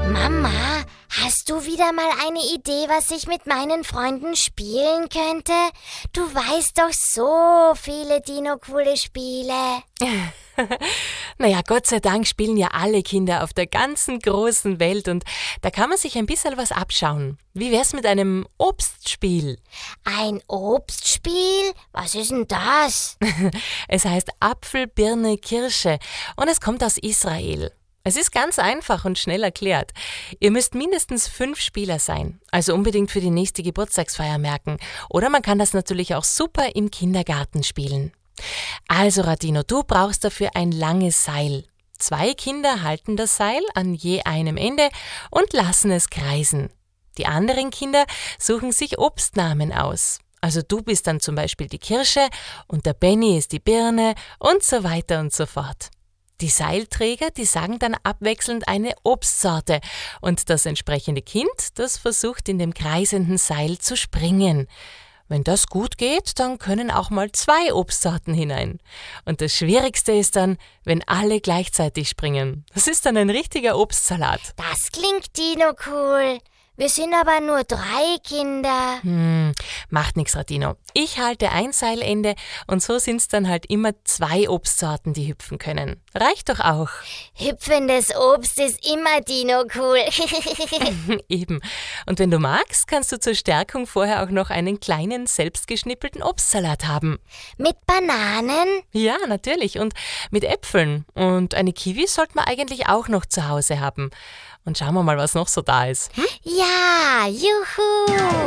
Mama, hast du wieder mal eine Idee, was ich mit meinen Freunden spielen könnte? Du weißt doch so viele Dino-coole Spiele. Naja, Gott sei Dank spielen ja alle Kinder auf der ganzen großen Welt und da kann man sich ein bisschen was abschauen. Wie wär's mit einem Obstspiel? Ein Obstspiel? Was ist denn das? Es heißt Apfel, Birne, Kirsche und es kommt aus Israel. Es ist ganz einfach und schnell erklärt. Ihr müsst mindestens 5 Spieler sein, also unbedingt für die nächste Geburtstagsfeier merken. Oder man kann das natürlich auch super im Kindergarten spielen. Also Radino, du brauchst dafür ein langes Seil. 2 Kinder halten das Seil an je einem Ende und lassen es kreisen. Die anderen Kinder suchen sich Obstnamen aus. Also du bist dann zum Beispiel die Kirsche und der Benny ist die Birne und so weiter und so fort. Die Seilträger, die sagen dann abwechselnd eine Obstsorte und das entsprechende Kind, das versucht in dem kreisenden Seil zu springen. Wenn das gut geht, dann können auch mal 2 Obstsorten hinein. Und das Schwierigste ist dann, wenn alle gleichzeitig springen. Das ist dann ein richtiger Obstsalat. Das klingt Dino-cool. Wir sind aber nur 3 Kinder. Macht nix, Radino. Ich halte ein Seilende und so sind's dann halt immer 2 Obstsorten, die hüpfen können. Reicht doch auch. Hüpfendes Obst ist immer Dino-cool. Eben. Und wenn du magst, kannst du zur Stärkung vorher auch noch einen kleinen, selbstgeschnippelten Obstsalat haben. Mit Bananen? Ja, natürlich. Und mit Äpfeln. Und eine Kiwi sollte man eigentlich auch noch zu Hause haben. Und schauen wir mal, was noch so da ist. Ja, juhu!